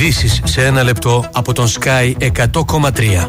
Ειδήσεις σε ένα λεπτό από τον Sky 100,3.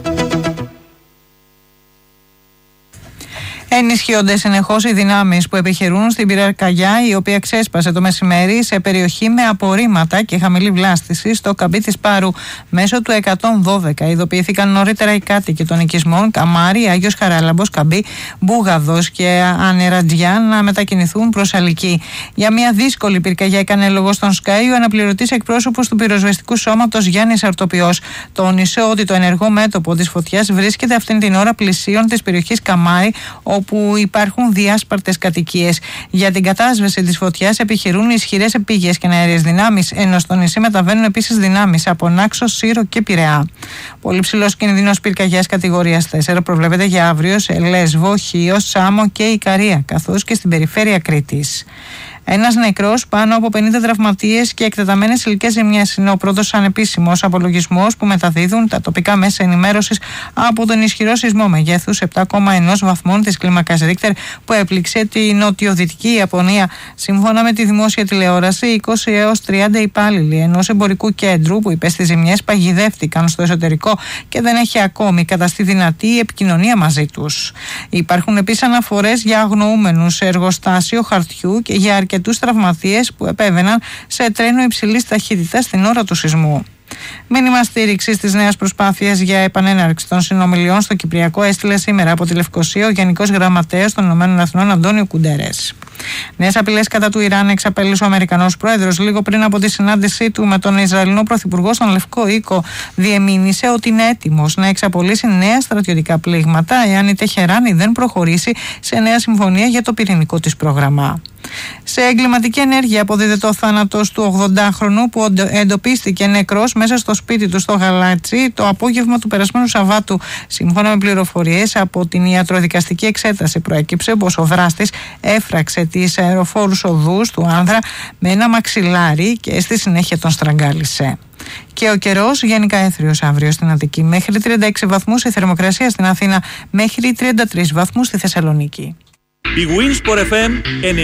Ενισχύονται συνεχώς οι δυνάμεις που επιχειρούν στην πυρκαγιά, η οποία ξέσπασε το μεσημέρι σε περιοχή με απορρίμματα και χαμηλή βλάστηση στο καμπί της Πάρου. Μέσω του 112 ειδοποιήθηκαν νωρίτερα οι κάτοικοι των οικισμών Καμάρι, Άγιος Χαράλαμπος, Καμπί, Μπούγαδος και Ανερατζιά να μετακινηθούν προς Αλική. Για μια δύσκολη πυρκαγιά έκανε λόγο στον Sky ο αναπληρωτής εκπρόσωπος του πυροσβεστικού σώματος Γιάννης Αρτοπιός. Τόνισε ότι το ενεργό μέτωπο της φωτιάς βρίσκεται αυτήν την ώρα πλησίον της περιοχής Καμάρι, όπου υπάρχουν διάσπαρτες κατοικίες. Για την κατάσβεση της φωτιάς επιχειρούν ισχυρές επίγειες και αέριες δυνάμεις, ενώ στο νησί μεταβαίνουν επίσης δυνάμεις από Νάξο, Σύρο και Πειραιά. Πολύ ψηλός κινδύνος πυρκαγιάς κατηγορίας 4 προβλέπεται για αύριο σε Λέσβο, Χίο, Σάμο και Ικαρία, καθώς και στην περιφέρεια Κρήτης. Ένας νεκρός, πάνω από 50 τραυματίες και εκτεταμένες υλικές ζημιές είναι ο πρώτος ανεπίσημος απολογισμός που μεταδίδουν τα τοπικά μέσα ενημέρωσης από τον ισχυρό σεισμό μεγέθους 7,1 βαθμών της κλίμακας Ρίχτερ που έπληξε τη νοτιοδυτική Ιαπωνία. Σύμφωνα με τη δημόσια τηλεόραση, 20 έως 30 υπάλληλοι ενός εμπορικού κέντρου που υπέστη ζημιές παγιδεύτηκαν στο εσωτερικό και δεν έχει ακόμη καταστεί δυνατή η επικοινωνία μαζί τους. Υπάρχουν επίσης αναφορές για αγνοούμενους σε εργοστάσιο χαρτιού και για αρκετούς τραυματίες που επέβαιναν σε τρένο υψηλής ταχύτητας την ώρα του σεισμού. Μήνυμα στήριξης της νέας προσπάθειας για επανέναρξη των συνομιλιών στο Κυπριακό έστειλε σήμερα από τη Λευκοσία ο Γενικός Γραμματέας των ΗΠΑ Αντώνιο Κουντέρες. Νέες απειλές κατά του Ιράν εξαπέλυσε ο Αμερικανός Πρόεδρος λίγο πριν από τη συνάντησή του με τον Ισραηλινό Πρωθυπουργό στον Λευκό Οίκο. Διεμήνυσε ότι είναι έτοιμος να εξαπολύσει νέα στρατιωτικά πλήγματα εάν η Τεχεράνη δεν προχωρήσει σε νέα συμφωνία για το πυρηνικό της πρόγραμμα. Σε εγκληματική ενέργεια αποδίδεται ο θάνατος του 80χρονου που εντοπίστηκε νεκρός μέσα στο σπίτι του στο Γαλάτσι το απόγευμα του περασμένου Σαββάτου. Σύμφωνα με πληροφορίες από την ιατροδικαστική εξέταση, προέκυψε πως ο δράστης έφραξε τις αεροφόρους οδούς του άνδρα με ένα μαξιλάρι και στη συνέχεια τον στραγγάλισε. Και ο καιρός γενικά έθριος αύριο στην Αττική, μέχρι 36 βαθμούς η θερμοκρασία στην Αθήνα, μέχρι 33 βαθμούς στη Θεσσαλονίκη. Η Winsport FM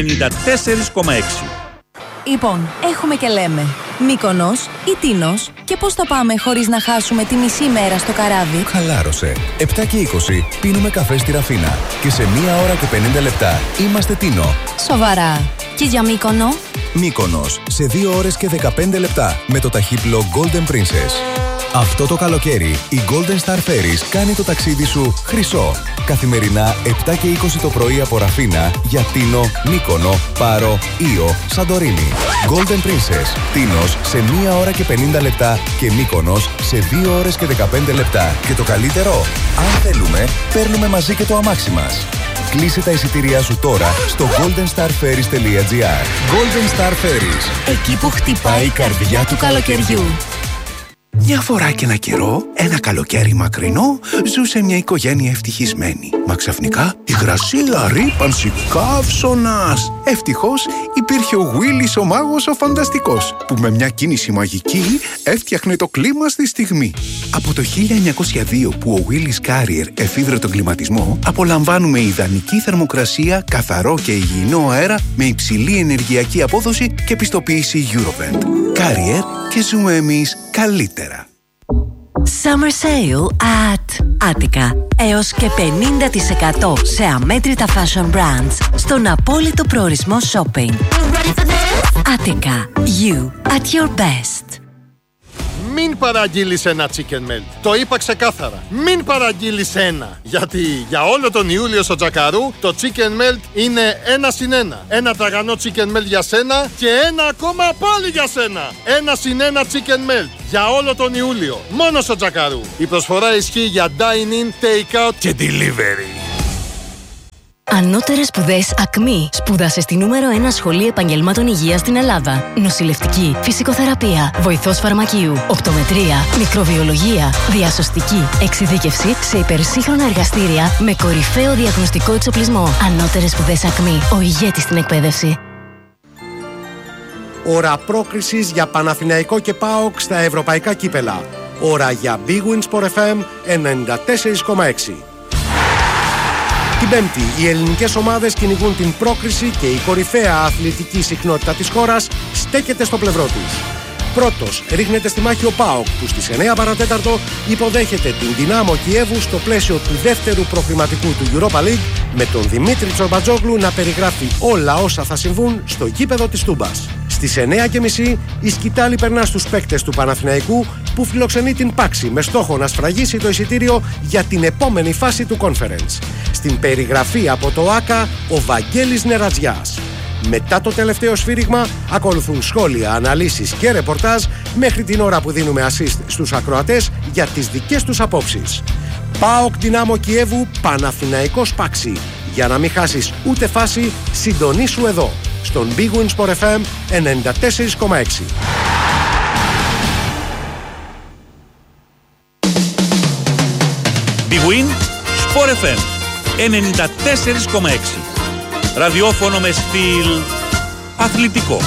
94,6. Λοιπόν, έχουμε και λέμε Μύκονος ή Τίνος, και πώς θα πάμε χωρίς να χάσουμε τη μισή μέρα στο καράβι? Χαλάρωσε. 7 και 20 πίνουμε καφέ στη Ραφίνα και σε 1 ώρα και 50 λεπτά είμαστε Τίνο. Σοβαρά. Και για Μύκονο? Μύκονος σε 2 ώρες και 15 λεπτά με το ταχύπλο Golden Princess. Αυτό το καλοκαίρι η Golden Star Ferries κάνει το ταξίδι σου χρυσό. Καθημερινά 7 και 20 το πρωί από Ραφίνα για Τίνο, Μύκονο, Πάρο, Ήο, Σαντορίνη. Golden Princess, Τίνος σε 1 ώρα και 50 λεπτά και Μύκονος σε 2 ώρες και 15 λεπτά. Και το καλύτερο, αν θέλουμε, παίρνουμε μαζί και το αμάξι μας. Κλείσε τα εισιτήριά σου τώρα στο goldenstarferries.gr. Golden Star Ferries. Εκεί που χτυπάει η καρδιά του καλοκαιριού. Μια φορά και ένα καιρό, ένα καλοκαίρι μακρινό, ζούσε μια οικογένεια ευτυχισμένη. Μα ξαφνικά υγρασία, ρύπανση, καύσωνας. Ευτυχώς υπήρχε ο Γουίλης ο μάγος ο φανταστικός, που με μια κίνηση μαγική έφτιαχνε το κλίμα στη στιγμή. Από το 1902 που ο Γουίλης Carrier εφήβρε τον κλιματισμό, απολαμβάνουμε ιδανική θερμοκρασία, καθαρό και υγιεινό αέρα με υψηλή ενεργειακή απόδοση και πιστοποίηση Eurovent. Carrier, και ζούμε εμείς καλύτερα. Summer Sale at Attica. Έως και 50% σε αμέτρητα fashion brands στον απόλυτο προορισμό shopping. Attica. You at your best. Μην παραγγείλεις ένα chicken melt. Το είπα ξεκάθαρα. Μην παραγγείλεις ένα. Γιατί για όλο τον Ιούλιο στο Τζακαρού το chicken melt είναι 1+1. Ένα τραγανό chicken melt για σένα και ένα ακόμα πάλι για σένα. 1+1 chicken melt. Για όλο τον Ιούλιο. Μόνο στο Τζακαρού. Η προσφορά ισχύει για dine-in, take-out και delivery. Ανώτερες σπουδές ΑΚΜΗ. Σπούδασε στη νούμερο 1 σχολή επαγγελμάτων υγείας στην Ελλάδα. Νοσηλευτική, φυσικοθεραπεία, βοηθός φαρμακείου, οπτομετρία, μικροβιολογία, διασωστική, εξειδίκευση σε υπερσύγχρονα εργαστήρια με κορυφαίο διαγνωστικό εξοπλισμό. Ανώτερες σπουδές ΑΚΜΗ. Ο ηγέτης στην εκπαίδευση. Ώρα πρόκρισης για Παναθηναϊκό και ΠΑΟΚ στα ευρωπαϊκά κύπελα. Ώρα για Big Win Sport FM 94,6. Την Πέμπτη, οι ελληνικές ομάδες κυνηγούν την πρόκριση και η κορυφαία αθλητική συχνότητα της χώρας στέκεται στο πλευρό τους. Πρώτος ρίχνεται στη μάχη ο ΠΑΟΚ, που στις 9 παρατέταρτο υποδέχεται την Δυνάμο Κιέβου στο πλαίσιο του δεύτερου προκριματικού του Europa League, με τον Δημήτρη Τσορμπατζόγλου να περιγράφει όλα όσα θα συμβούν στο γήπεδο της Τούμπας. Στις 9.30 η σκητάλη περνά στους παίκτες του Παναθηναϊκού, που φιλοξενεί την Πάξη με στόχο να σφραγίσει το εισιτήριο για την επόμενη φάση του Conference. Στην περιγραφή από το ΆΚΑ ο Βαγγέλης Νερατζιάς. Μετά το τελευταίο σφύριγμα ακολουθούν σχόλια, αναλύσεις και ρεπορτάζ μέχρι την ώρα που δίνουμε assist στους ακροατές για τις δικές τους απόψεις. ΠΑΟΚ Δυνάμο Κιέβου, Παναθηναϊκός Πάξη. Για να μην χάσεις ούτε φάση, συντονίσου εδώ, στον Big Win Sport FM 94,6. Big Win Sport FM 94,6. Ραδιόφωνο με στυλ αθλητικό.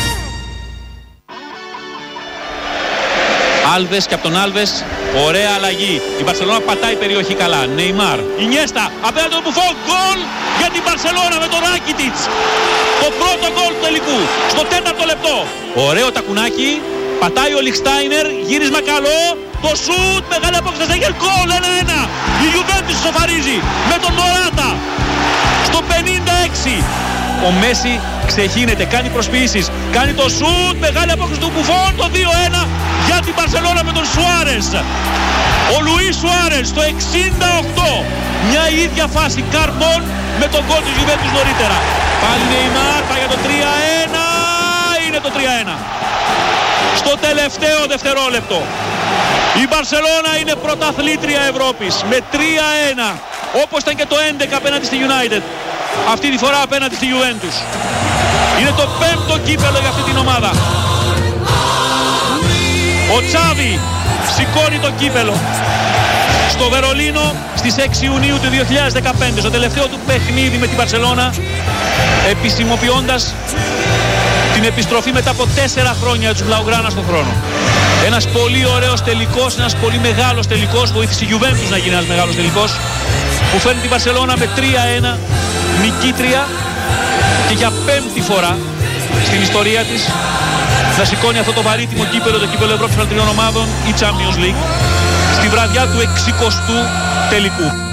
Άλβες και από τον Άλβες, ωραία αλλαγή. Η Μπαρσελόνα πατάει περιοχή καλά. Νεϊμάρ, Ινιέστα, απέναντι τον Μπουφόν, γκολ για την Μπαρσελόνα με τον Ράκιτιτς. Το πρώτο γκολ του τελικού, στο 4ο λεπτό. Ωραίο τακουνάκι, πατάει ο Λιχστάινερ, γύρισμα καλό. Το σουτ, μεγάλη απόκριση, Στέγερ, γκολ 1-1. Η Γιουβέντους σοφαρίζει με τον Μωράτα στο 56. Ο Μέση ξεχύνεται, κάνει προσποιήσεις, κάνει το σουτ, μεγάλη απόκριση του Μπουφόν, το 2-1 για την Μπαρσελόνα με τον Σουάρες. Ο Λουίς Σουάρες το 68, μια ίδια φάση Καρμπόν με τον γκολ της Γιουβέντους νωρίτερα. Πάλι Νεϊμάρ, πάει για το 3-1, είναι το 3-1. Στο τελευταίο δευτερόλεπτο. Η Μπαρσελόνα είναι πρωταθλήτρια Ευρώπης με 3-1, όπως ήταν και το 11 απέναντι στη United. Αυτή τη φορά απέναντι στη Juventus. Είναι το 5ο κύπελλο για αυτή την ομάδα. Ο Τσάβι σηκώνει το κύπελλο στο Βερολίνο στις 6 Ιουνίου του 2015, στο τελευταίο του παιχνίδι με την Μπαρσελόνα, επισημοποιώντας την επιστροφή μετά από 4 χρόνια τους Μπλαουγκράνα στον χρόνο. Ένας πολύ ωραίος τελικός, ένας πολύ μεγάλος τελικός, βοήθησε η Juventus να γίνει ένας μεγάλος τελικός, που φέρνει την Μπαρσελόνα με 3-1 νικήτρια και για 5η φορά στην ιστορία της να σηκώνει αυτό το βαρύτιμο κύπελλο, το κύπελλο Ευρώπης των 3 ομάδων, η Champions League, στη βραδιά του 60ου τελικού.